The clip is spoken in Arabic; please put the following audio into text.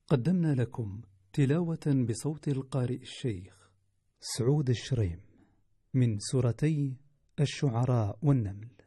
قدمنا لكم تلاوة بصوت القارئ الشيخ سعود الشريم من سورتي الشعراء والنمل.